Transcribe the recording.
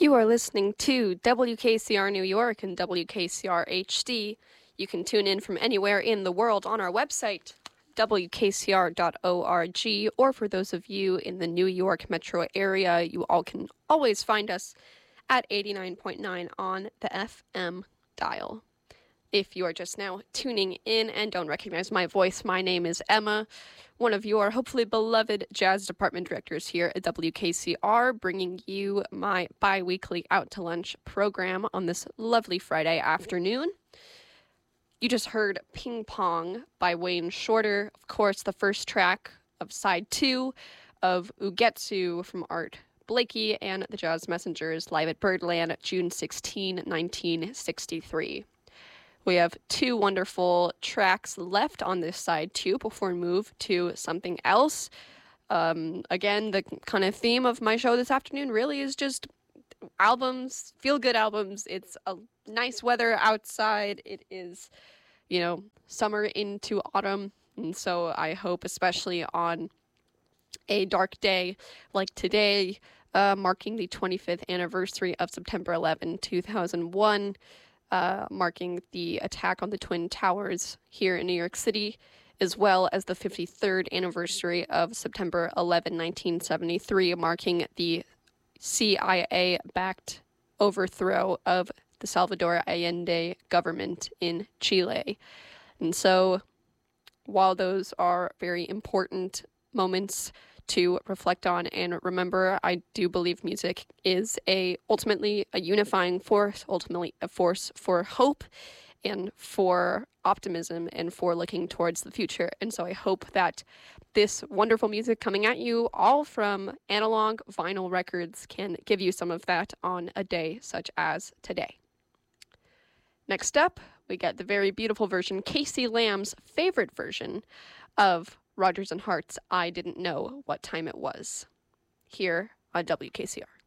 You are listening to WKCR New York and WKCR HD. You can tune in from anywhere in the world on our website, wkcr.org, or for those of you in the New York metro area, you all can always find us at 89.9 on the FM dial. If you are just now tuning in and don't recognize my voice, my name is Emma, one of your hopefully beloved jazz department directors here at WKCR, bringing you my bi-weekly Out to Lunch program on this lovely Friday afternoon. You just heard Ping Pong by Wayne Shorter, of course, the first track of side 2 of Ugetsu from Art Blakey and the Jazz Messengers live at Birdland, June 16, 1963. We have 2 wonderful tracks left on this side 2 before we move to something else. Again, the kind of theme of my show this afternoon really is just albums, feel-good albums. It's a nice weather outside. It is, summer into autumn. And so I hope, especially on a dark day like today, marking the 25th anniversary of September 11, 2001, marking the attack on the Twin Towers here in New York City, as well as the 53rd anniversary of September 11, 1973, marking the CIA-backed overthrow of the Salvador Allende government in Chile. And so, while those are very important moments to reflect on and remember, I do believe music is ultimately a unifying force, ultimately a force for hope and for optimism and for looking towards the future. And so I hope that this wonderful music coming at you all from analog vinyl records can give you some of that on a day such as today. Next up, we get the very beautiful version, Casey Lamb's favorite version of Rodgers and Hart's I Didn't Know What Time It Was, here on WKCR.